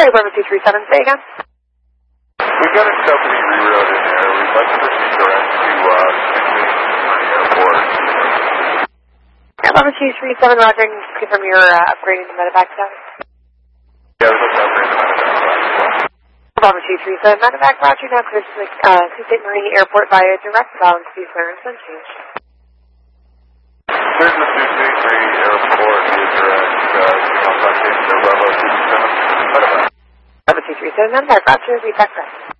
Bravo 237, say again. We've got a company reroute in there. We'd like to proceed direct to Airport. Yeah, Bravo 237, Roger, and just confirm you're upgrading the medevac status. Yeah, we'd like to upgrade the medevac. Bravo 237, medevac, Roger, now clear to Sioux State Marine Airport via direct bound to clearance unchanged. Clear to Sioux State Marine Airport with direct contact to Bravo 237, medevac. Bravo 237, medevac, Roger, read back correct.